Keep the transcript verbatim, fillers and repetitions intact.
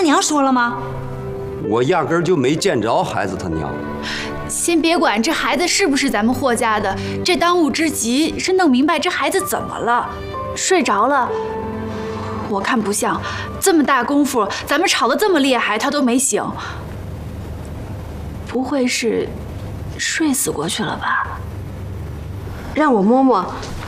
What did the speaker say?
娘说了吗？ 我压根儿就没见着孩子他娘。 先别管这孩子是不是咱们霍家的，这当务之急是弄明白这孩子怎么了。睡着了，我看不像。这么大功夫，咱们吵得这么厉害，他都没醒。不会是睡死过去了吧？ 让我摸摸，